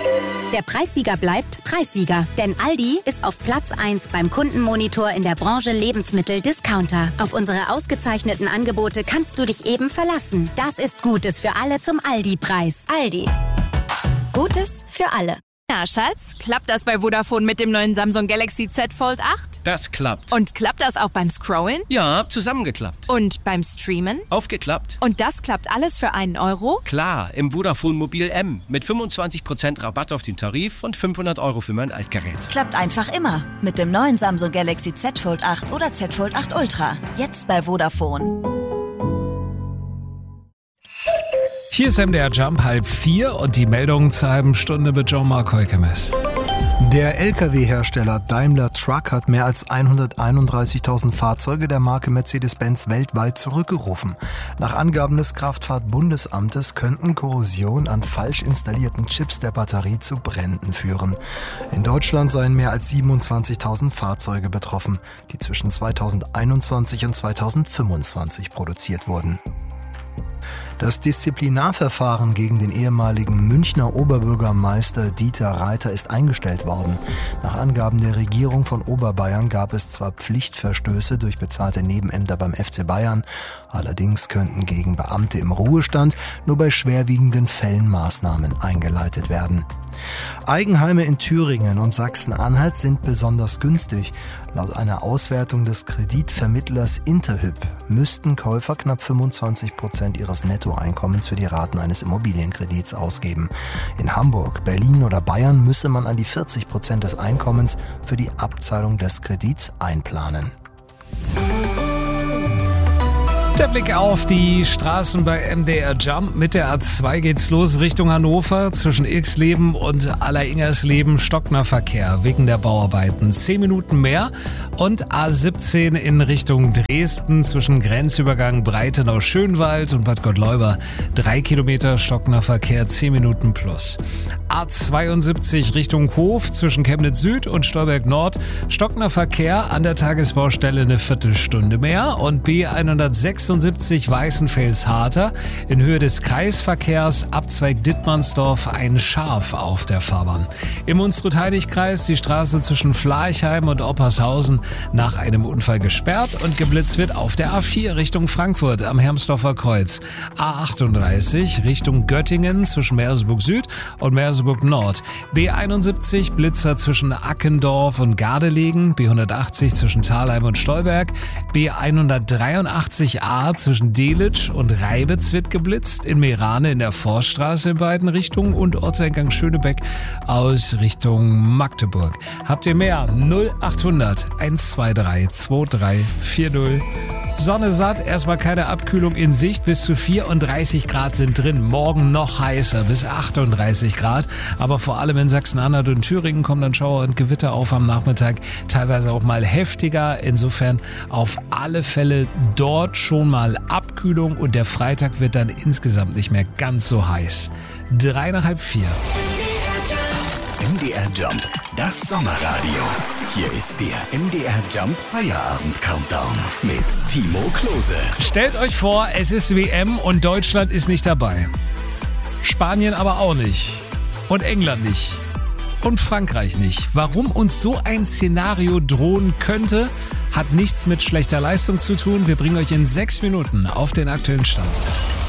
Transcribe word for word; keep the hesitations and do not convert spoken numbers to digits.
Der Preissieger bleibt Preissieger, denn Aldi ist auf Platz eins beim Kundenmonitor in der Branche Lebensmittel-Discounter. Auf unsere ausgezeichneten Angebote kannst du dich eben verlassen. Das ist Gutes für alle zum Aldi-Preis. Aldi. Gutes für alle. Na, Schatz, klappt das bei Vodafone mit dem neuen Samsung Galaxy Z Fold acht? Das klappt. Und klappt das auch beim Scrollen? Ja, zusammengeklappt. Und beim Streamen? Aufgeklappt. Und das klappt alles für einen Euro? Klar, im Vodafone Mobil M mit fünfundzwanzig Prozent Rabatt auf den Tarif und fünfhundert Euro für mein Altgerät. Klappt einfach immer mit dem neuen Samsung Galaxy Z Fold acht oder Z Fold acht Ultra. Jetzt bei Vodafone. Hier ist M D R Jump halb vier und die Meldung zur halben Stunde mit Jean-Marc Heukemes. Der L K W-Hersteller Daimler Truck hat mehr als hunderteinunddreißigtausend Fahrzeuge der Marke Mercedes-Benz weltweit zurückgerufen. Nach Angaben des Kraftfahrtbundesamtes könnten Korrosion an falsch installierten Chips der Batterie zu Bränden führen. In Deutschland seien mehr als siebenundzwanzigtausend Fahrzeuge betroffen, die zwischen zweitausendeinundzwanzig und zweitausendfünfundzwanzig produziert wurden. Das Disziplinarverfahren gegen den ehemaligen Münchner Oberbürgermeister Dieter Reiter ist eingestellt worden. Nach Angaben der Regierung von Oberbayern gab es zwar Pflichtverstöße durch bezahlte Nebenämter beim F C Bayern, allerdings könnten gegen Beamte im Ruhestand nur bei schwerwiegenden Fällen Maßnahmen eingeleitet werden. Eigenheime in Thüringen und Sachsen-Anhalt sind besonders günstig. Laut einer Auswertung des Kreditvermittlers Interhyp müssten Käufer knapp fünfundzwanzig Prozent ihres Nettoeinkommens für die Raten eines Immobilienkredits ausgeben. In Hamburg, Berlin oder Bayern müsse man an die vierzig Prozent des Einkommens für die Abzahlung des Kredits einplanen. Der Blick auf die Straßen bei M D R Jump. Mit der A zwei geht's los Richtung Hannover. Zwischen Ilksleben und Alleringers-Leben stockender Verkehr wegen der Bauarbeiten. Zehn Minuten mehr. Und A siebzehn in Richtung Dresden zwischen Grenzübergang Breitenau-Schönwald und Bad Gottleuba. Drei Kilometer stockender Verkehr, zehn Minuten plus. A zweiundsiebzig Richtung Hof zwischen Chemnitz Süd und Stolberg Nord. Stockender Verkehr an der Tagesbaustelle eine Viertelstunde mehr. Und B hundertsechsundsiebzig Weißenfels-Harter in Höhe des Kreisverkehrs Abzweig Dittmannsdorf ein Schaf auf der Fahrbahn. Im Hunsrück-Heidig-Kreis die Straße zwischen Flarchheim und Oppershausen nach einem Unfall gesperrt und geblitzt wird auf der A vier Richtung Frankfurt am Hermsdorfer Kreuz. A achtunddreißig Richtung Göttingen zwischen Merseburg Süd und Merseburg Nord. B einundsiebzig Blitzer zwischen Ackendorf und Gardelegen. B hundertachtzig zwischen Thalheim und Stolberg. B hundertdreiundachtzig A zwischen Delitzsch und Reibitz wird geblitzt, in Meerane in der Forststraße in beiden Richtungen und Ortseingang Schönebeck aus Richtung Magdeburg. Habt ihr mehr? null achthundert hundertzweiundzwanzig drei vier null. Sonne satt, erstmal keine Abkühlung in Sicht, bis zu vierunddreißig Grad sind drin. Morgen noch heißer, bis achtunddreißig Grad. Aber vor allem in Sachsen-Anhalt und Thüringen kommen dann Schauer und Gewitter auf am Nachmittag. Teilweise auch mal heftiger. Insofern auf alle Fälle dort schon mal Abkühlung. Und der Freitag wird dann insgesamt nicht mehr ganz so heiß. Drei nach halb vier. M D R Jump, das Sommerradio. Hier ist der M D R Jump Feierabend Countdown mit Timo Klose. Stellt euch vor, es ist W M und Deutschland ist nicht dabei. Spanien aber auch nicht. Und England nicht. Und Frankreich nicht. Warum uns so ein Szenario drohen könnte, hat nichts mit schlechter Leistung zu tun. Wir bringen euch in sechs Minuten auf den aktuellen Stand.